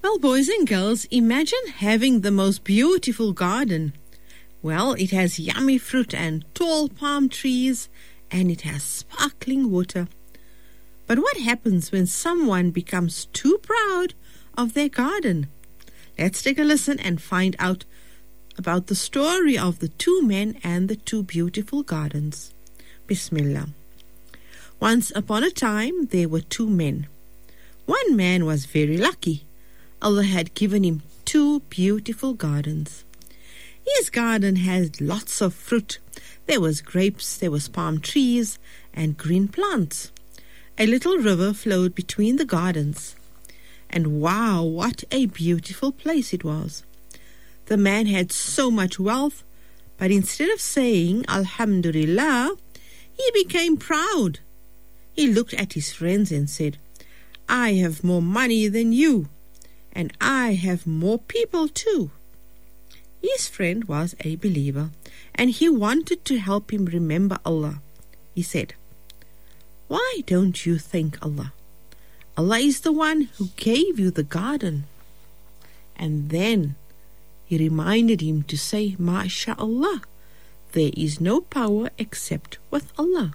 Well, boys and girls, imagine having the most beautiful garden. Well, it has yummy fruit and tall palm trees, and it has sparkling water. But what happens when someone becomes too proud of their garden? Let's take a listen and find out about the story of the two men and the two beautiful gardens. Bismillah. Once upon a time, there were two men. One man was very lucky. Allah had given him two beautiful gardens. His garden had lots of fruit. There was grapes, there was palm trees, and green plants. A little river flowed between the gardens. And wow, what a beautiful place it was. The man had so much wealth, but instead of saying Alhamdulillah, he became proud. He looked at his friends and said, I have more money than you, and I have more people too. His friend was a believer, and he wanted to help him remember Allah. He said, Why don't you thank Allah? Allah is the one who gave you the garden. And then he reminded him to say, MashaAllah, there is no power except with Allah.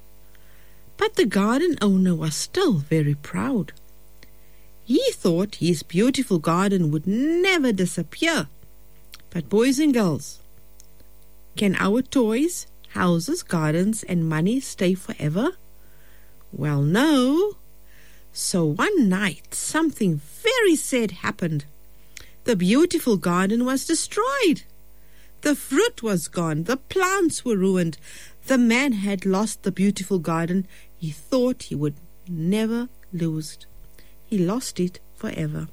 But the garden owner was still very proud. He thought his beautiful garden would never disappear. But boys and girls, can our toys, houses, gardens, and money stay forever? Well, no. So one night, something very sad happened. The beautiful garden was destroyed. The fruit was gone. The plants were ruined. The man had lost the beautiful garden he thought he would never lose it. He lost it forever.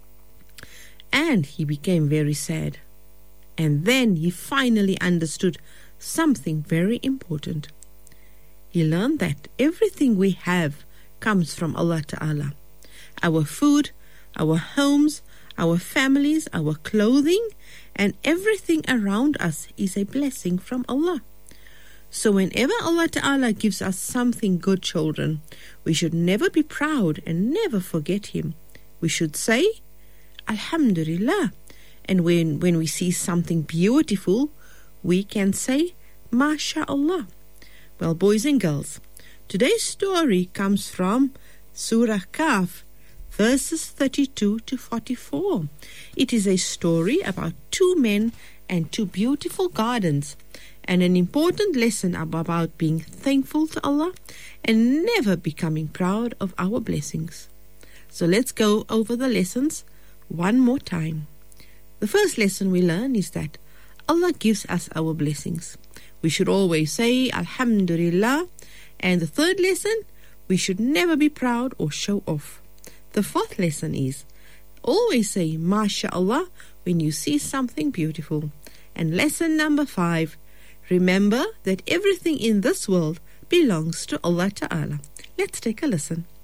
And he became very sad. And then he finally understood something very important. He learned that everything we have comes from Allah Ta'ala. Our food, our homes, our families, our clothing, and everything around us is a blessing from Allah. So whenever Allah Ta'ala gives us something good, children, we should never be proud and never forget Him. We should say, Alhamdulillah. And when we see something beautiful, we can say, MashaAllah. Well, boys and girls, today's story comes from Surah Kahf, verses 32 to 44. It is a story about two men and two beautiful gardens, and an important lesson about being thankful to Allah and never becoming proud of our blessings. So let's go over the lessons one more time. The first lesson we learn is that Allah gives us our blessings. We should always say Alhamdulillah. And the third lesson, we should never be proud or show off. The fourth lesson is always say MashaAllah when you see something beautiful. And lesson number 5, remember that everything in this world belongs to Allah Ta'ala. Let's take a listen.